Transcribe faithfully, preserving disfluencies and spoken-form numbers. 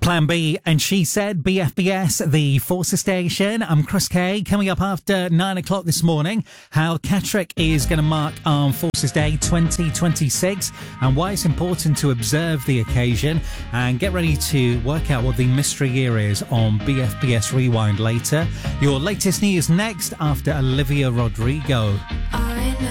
Plan B, and She Said, B F B S, the Forces Station. I'm Chris Kay. Coming up after nine o'clock this morning, how Catterick is going to mark Armed Forces Day twenty twenty-six and why it's important to observe the occasion, and get ready to work out what the mystery year is on B F B S Rewind later. Your latest news next after Olivia Rodrigo.